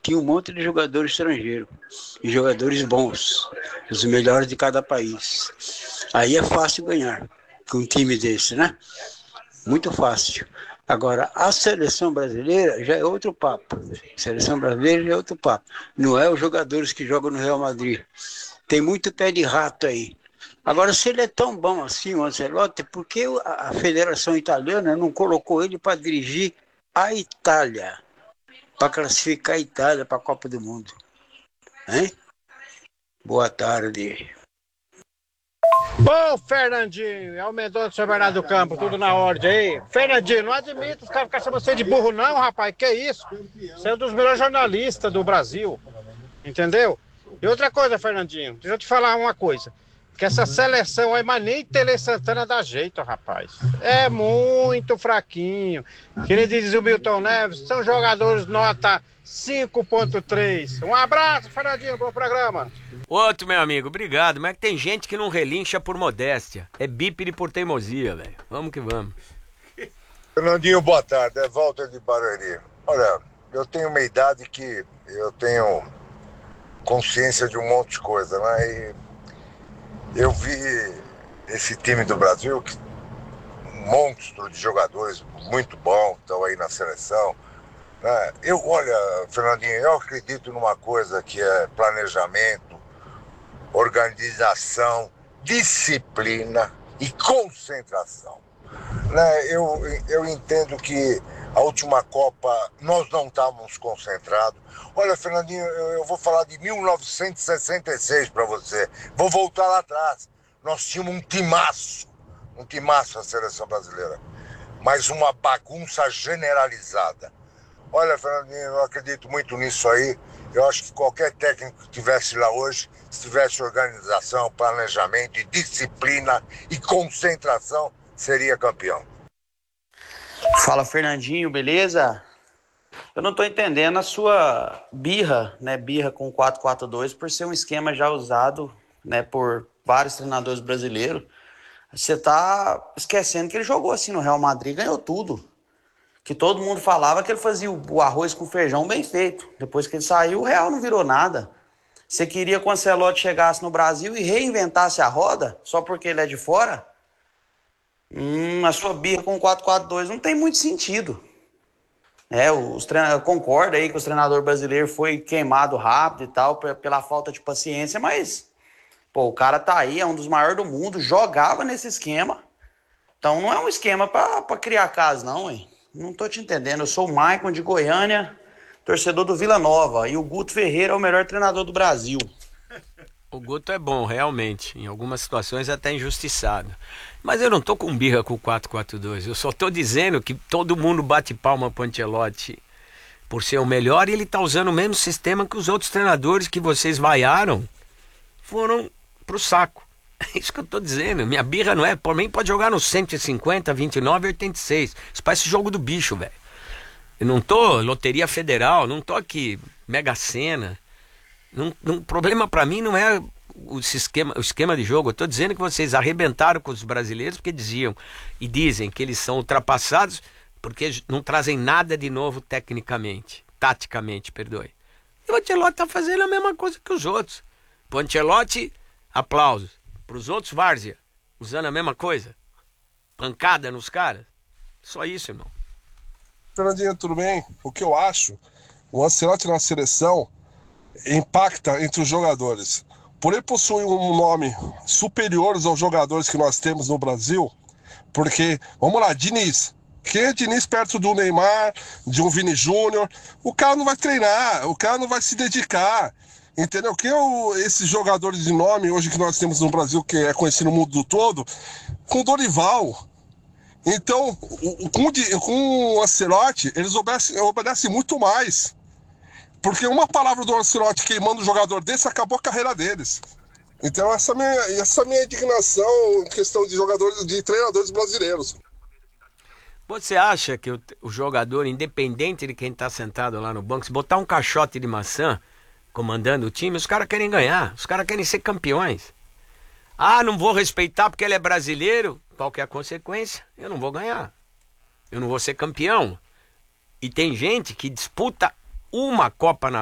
tinha um monte de jogador estrangeiro, e jogadores bons, os melhores de cada país. Aí é fácil ganhar com um time desse, né? Muito fácil. Agora, a seleção brasileira já é outro papo. A seleção brasileira já é outro papo. Não é os jogadores que jogam no Real Madrid. Tem muito pé de rato aí. Agora, se ele é tão bom assim, o Ancelotti, por que a Federação Italiana não colocou ele para dirigir a Itália? Para classificar a Itália para a Copa do Mundo? Hein? Boa tarde. Bom, Fernandinho, é o Mendonça do São Bernardo do Campo, tudo na ordem aí. Fernandinho, não admito os caras ficarem chamando você de burro não, rapaz, que isso? Você é um dos melhores jornalistas do Brasil, entendeu? E outra coisa, Fernandinho, deixa eu te falar uma coisa. Que essa seleção aí, mas nem Tele Santana dá jeito, rapaz. É muito fraquinho. Que nem diz o Milton Neves, são jogadores nota 5.3. Um abraço, Fernandinho, bom programa. Outro, meu amigo, obrigado. Mas é que tem gente que não relincha por modéstia. É bípede por teimosia, velho. Vamos que vamos. Fernandinho, boa tarde. É Walter de Barueri. Olha, eu tenho uma idade que eu tenho consciência de um monte de coisa, né? E eu vi esse time do Brasil, um monstro de jogadores muito bons, estão aí na seleção. Né? Olha, Fernandinho, eu acredito numa coisa que é planejamento, organização, disciplina e concentração. Né? Eu entendo que a última Copa nós não estávamos concentrados. Olha, Fernandinho, eu vou falar de 1966 para você. Vou voltar lá atrás. Nós tínhamos um timaço a seleção brasileira, mas uma bagunça generalizada. Olha, Fernandinho, eu acredito muito nisso aí. Eu acho que qualquer técnico que estivesse lá hoje, se tivesse organização, planejamento, e disciplina e concentração, seria campeão. Fala, Fernandinho, beleza? Eu não tô entendendo a sua birra, né? Birra com o 4-4-2 por ser um esquema já usado, né, por vários treinadores brasileiros. Você tá esquecendo que ele jogou assim no Real Madrid e ganhou tudo. Que todo mundo falava que ele fazia o arroz com feijão bem feito. Depois que ele saiu, o Real não virou nada. Você queria que o Ancelotti chegasse no Brasil e reinventasse a roda só porque ele é de fora? A sua birra com o 4-4-2 não tem muito sentido. Eu concordo aí que o treinador brasileiro foi queimado rápido e tal, pela falta de paciência, mas pô, o cara tá aí, é um dos maiores do mundo, jogava nesse esquema. Então não é um esquema pra criar caso, não, hein? Não tô te entendendo. Eu sou o Maicon de Goiânia, torcedor do Vila Nova, e o Guto Ferreira é o melhor treinador do Brasil. O Guto é bom, realmente. Em algumas situações até injustiçado. Mas eu não tô com birra com o 4-4-2. Eu só tô dizendo que todo mundo bate palma pro Ancelotti por ser o melhor e ele tá usando o mesmo sistema que os outros treinadores que vocês vaiaram foram pro saco. É isso que eu tô dizendo. Minha birra não é... Por mim pode jogar no 150, 29 e 86. Isso parece jogo do bicho, velho. Eu não tô loteria federal, não tô aqui Mega Sena. O problema pra mim não é o esquema de jogo. Eu tô dizendo que vocês arrebentaram com os brasileiros porque diziam e dizem que eles são ultrapassados porque não trazem nada de novo taticamente, perdoe. E o Ancelotti tá fazendo a mesma coisa que os outros. Pro Ancelotti, aplausos. Pros outros, várzea. Usando a mesma coisa. Pancada nos caras. Só isso, irmão. Fernandinho, tudo bem? O que eu acho, o Ancelotti na seleção impacta entre os jogadores. Por ele possuir um nome superior aos jogadores que nós temos no Brasil, porque, vamos lá, Diniz. Quem é Diniz perto do Neymar, de um Vini Júnior? O cara não vai treinar, o cara não vai se dedicar. Entendeu? Quem é esses jogadores de nome hoje que nós temos no Brasil, que é conhecido no mundo todo, com o Dorival. Então, com o Ancelotti, eles obedecem muito mais. Porque uma palavra do Ancelotti queimando um jogador desse acabou a carreira deles. Então, essa minha indignação em questão de jogadores, de treinadores brasileiros. Você acha que o jogador, independente de quem está sentado lá no banco, se botar um caixote de maçã comandando o time, os caras querem ganhar, os caras querem ser campeões. Ah, não vou respeitar porque ele é brasileiro. Qual que é a consequência? Eu não vou ganhar. Eu não vou ser campeão. E tem gente que disputa uma Copa na